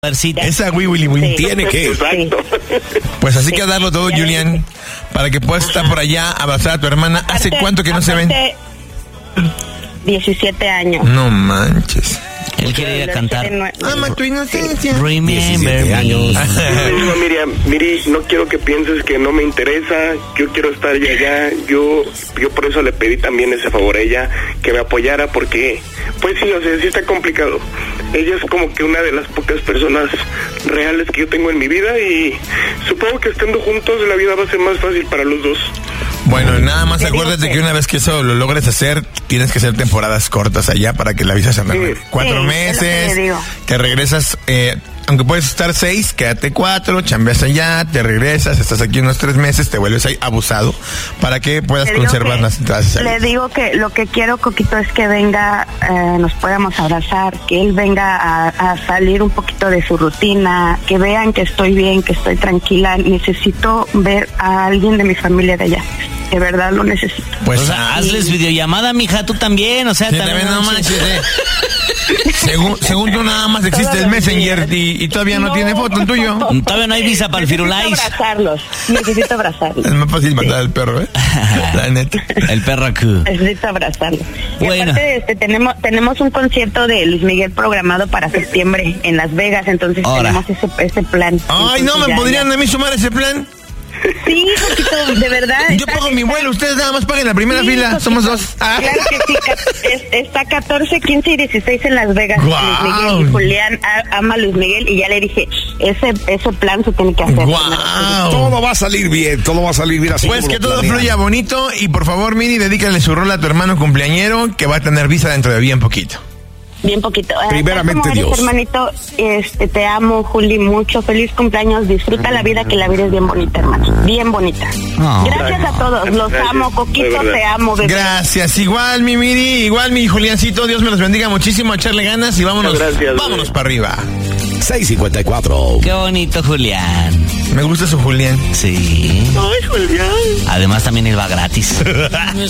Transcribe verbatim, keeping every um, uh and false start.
Esa Wii Willy Win Sí. tiene que. Exacto. Pues así Sí. que a darlo todo, Ya Julián, ves. para que puedas estar por allá, abrazar a tu hermana. ¿Hace Aparte- cuánto que no se ven? aparte, diecisiete años. No manches. Él quiere ir a cantar. Ama tu inocencia. Remember me. años. Le digo, Miriam, Miri, no quiero que pienses que no me interesa, yo quiero estar ya allá, yo, yo por eso le pedí también ese favor a ella, que me apoyara, porque, pues sí, o sea, sí está complicado. Ella es como que una de las pocas personas reales que yo tengo en mi vida y supongo que estando juntos la vida va a ser más fácil para los dos. Bueno, nada más Te digo acuérdate que- que una vez que eso lo logres hacer, tienes que hacer temporadas cortas allá para que la visa se arregle. Sí. Cuatro Sí, meses, es lo que le digo. te regresas, eh, aunque puedes estar seis, quédate cuatro, chambeas allá, te regresas, estás aquí unos tres meses, te vuelves ahí abusado para que puedas Le digo conservar que- las entradas. Le digo que lo que quiero, Coquito, es que venga, eh, nos podamos abrazar, que él venga a, a salir un poquito de su rutina, que vean que estoy bien, que estoy tranquila. Necesito ver a alguien de mi familia de allá. De verdad lo necesito. Pues O sea, ah, hazles videollamada, mija, tú también, o sea, sí, también. también no manches, eh. según, según tú nada más existe el Messenger y, y todavía no, No. tiene foto el tuyo. Todavía no hay visa para el Necesito Firulais. abrazarlos. Necesito abrazarlos. Es más fácil matar al perro, ¿eh? La neta. El perro aquí. Necesito abrazarlos. Y Bueno. aparte, este, tenemos tenemos un concierto de Luis Miguel programado para septiembre en Las Vegas, entonces Ahora. tenemos ese, ese plan. Ay, no, Entonces, ¿me ya- podrían ya. a mí sumar ese plan? Sí, Coquito, de verdad. Yo está- pago mi vuelo, ustedes nada más paguen la primera Sí, fila, Coquito. somos dos. Ah. Claro que sí, ca- es- está catorce, quince y dieciséis en Las Vegas. Guau. Luis Miguel y Julián a- ama a Luis Miguel y ya le dije, ese ese plan se tiene que hacer. Guau. Todo va a salir bien, todo va a salir bien así. Pues como que lo todo planean. fluya bonito y por favor, Miri, dedícale su rol a tu hermano cumpleañero que va a tener visa dentro de bien poquito. Bien poquito. Ah, Primeramente, tal como eres, Dios. hermanito, este, te amo, Juli, mucho. Feliz cumpleaños. Disfruta la vida, que la vida es bien bonita, hermano. Bien bonita. Oh. Gracias a todos. Los Gracias, amo, de Coquito, verdad. te amo, bebé. Gracias, igual mi Miri, igual mi Juliancito, Dios me los bendiga muchísimo, a echarle ganas y vámonos, Muchas gracias, vámonos bebé. para arriba. seis cincuenta y cuatro. Qué bonito, Julián. Me gusta su Julián. Sí. Ay, Julián. Además también él va gratis.